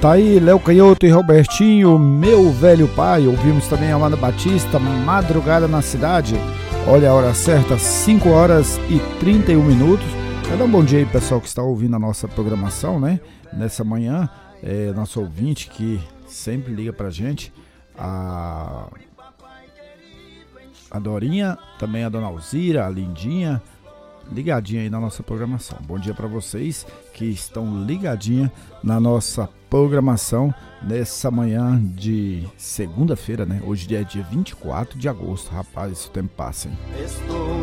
Tá aí Léo Canhoto e Robertinho, Meu Velho Pai. Ouvimos também Amanda Batista, Madrugada na Cidade. Olha a hora certa, 5 horas e 31 minutos. Quero dar um bom dia aí, pessoal, que está ouvindo a nossa programação, né? Nessa manhã, nosso ouvinte que sempre liga pra gente, a Dorinha, também a Dona Alzira, a Lindinha, ligadinha aí na nossa programação. Bom dia para vocês que estão ligadinha na nossa programação nessa manhã de segunda-feira, né? Hoje é dia 24 de agosto, rapaz, esse tempo passa, hein? Estou